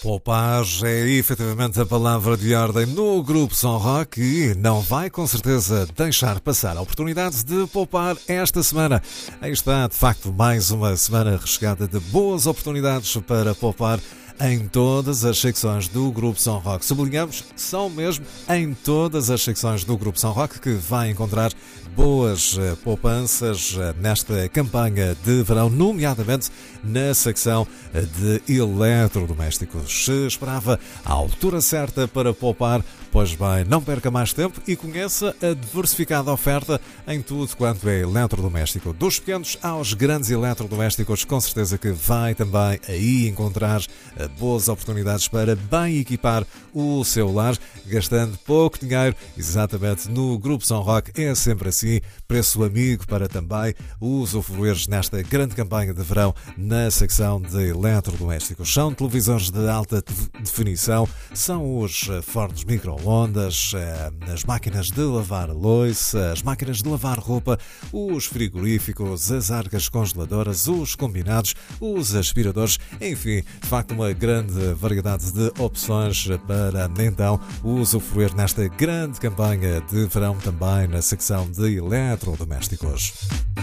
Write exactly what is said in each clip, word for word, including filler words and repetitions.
Poupar é efetivamente a palavra de ordem no Grupo Som Rock e não vai com certeza deixar passar a oportunidade de poupar esta semana. Aí está, de facto, mais uma semana recheada de boas oportunidades para poupar em todas as secções do Grupo Som Rock. Sublinhamos, são mesmo em todas as secções do Grupo Som Rock que vai encontrar boas uh, poupanças uh, nesta campanha de verão, nomeadamente na secção uh, de eletrodomésticos. Se esperava a altura certa para poupar, pois bem, não perca mais tempo e conheça a diversificada oferta em tudo quanto é eletrodoméstico. Dos pequenos aos grandes eletrodomésticos, com certeza que vai também aí encontrar uh, boas oportunidades para bem equipar o seu lar, gastando pouco dinheiro. Exatamente, no Grupo Som Rock é sempre assim. Preço amigo para também usufruir nesta grande campanha de verão na secção de eletrodomésticos. São televisores de alta definição, são os fornos micro-ondas, as máquinas de lavar louça, as máquinas de lavar roupa, os frigoríficos, as arcas congeladoras, os combinados, os aspiradores, enfim, de facto uma grande variedade de opções para então usufruir nesta grande campanha de verão também na secção de eletrodomésticos.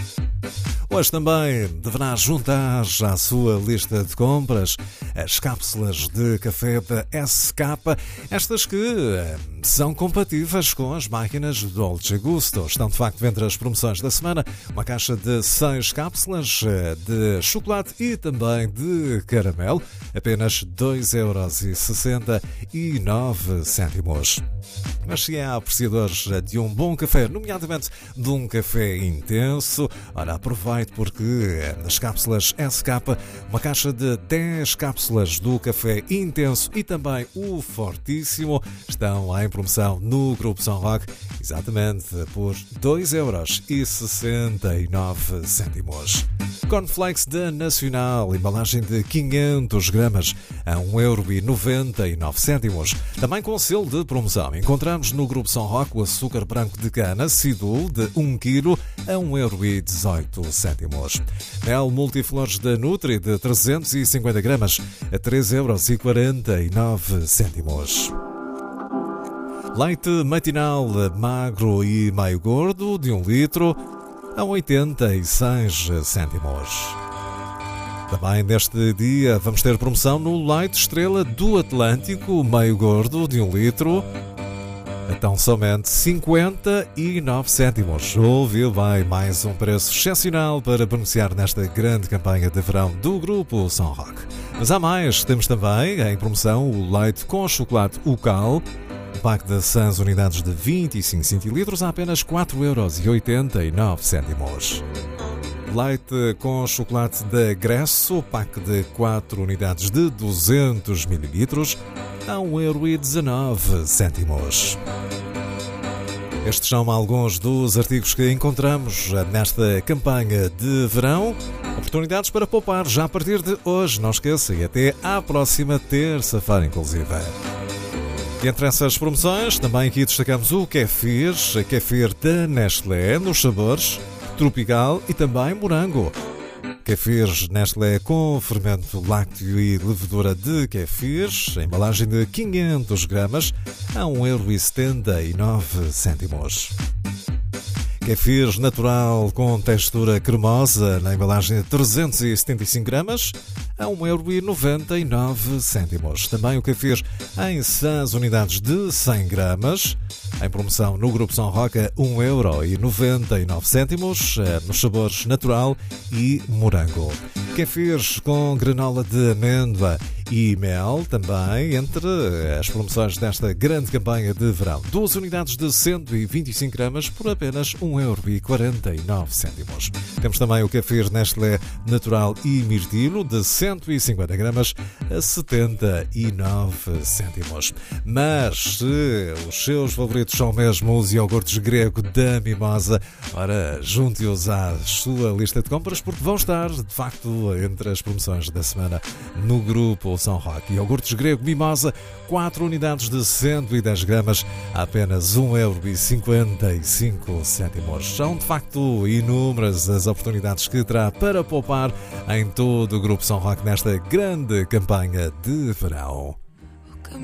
Hoje também deverá juntar à sua lista de compras as cápsulas de café da S K, estas que são compatíveis com as máquinas Dolce Gusto. Estão de facto entre as promoções da semana, uma caixa de seis cápsulas de chocolate e também de caramelo, apenas dois euros e sessenta e nove cêntimos. Mas se é apreciadores de um bom café, nomeadamente de um café intenso, ora aproveite porque nas cápsulas S K, uma caixa de dez cápsulas do café intenso e também o fortíssimo estão em promoção no Grupo Som Rock, exatamente por dois euros e sessenta e nove cêntimos. Cornflakes da Nacional, embalagem de quinhentos gramas a um euro e noventa e nove cêntimos. Também com selo de promoção encontramos no Grupo Som Rock o açúcar branco de cana Sidul de um quilo a um euro e dezoito cêntimos. Mel multiflores da Nutri de trezentos e cinquenta gramas a três euros e quarenta e nove cêntimos. Leite matinal magro e meio gordo de um litro a oitenta e seis cêntimos. Também neste dia vamos ter promoção no leite estrela do Atlântico meio gordo de um litro a tão somente cinquenta e nove cêntimos. Ouviu bem, mais um preço excepcional para beneficiar nesta grande campanha de verão do Grupo Som Rock. Mas há mais, temos também em promoção o leite com chocolate Ucal, um pack de seis unidades de vinte e cinco centilitros a apenas quatro euros e oitenta e nove cêntimos. Leite com chocolate da Gresso, pack de quatro unidades de duzentos mililitros a um euro e dezanove cêntimos. Estes são alguns dos artigos que encontramos nesta campanha de verão. Oportunidades para poupar já a partir de hoje, não esqueça, e até à próxima terça-feira, inclusive. Entre essas promoções, também aqui destacamos o Kefir, a Kefir da Nestlé, nos sabores tropical e também morango. Kefir Nestlé com fermento lácteo e levedura de kefir, embalagem de quinhentos gramas a um euro e setenta e nove cêntimos. Kefir natural com textura cremosa na embalagem de trezentos e setenta e cinco gramas a um euro e noventa e nove cêntimos. Também o kefir em seis unidades de cem gramas, em promoção no Grupo Som Rock a um euro e noventa e nove cêntimos, nos sabores natural e morango. Kefirs com granola de amêndoa e mel também entre as promoções desta grande campanha de verão. Duas unidades de cento e vinte e cinco gramas por apenas um euro e quarenta e nove cêntimos. Temos também o Kefir Nestlé natural e mirtilo de cento e cinquenta gramas a setenta e nove cêntimos. Mas se os seus favoritos são mesmo os iogurtes grego da Mimosa, ora, junte-os à sua lista de compras porque vão estar, de facto, entre as promoções da semana no Grupo São Roque. Iogurtes grego Mimosa, quatro unidades de cento e dez gramas, a apenas um euro e cinquenta e cinco cêntimos. São de facto inúmeras as oportunidades que terá para poupar em todo o Grupo São Roque nesta grande campanha de verão.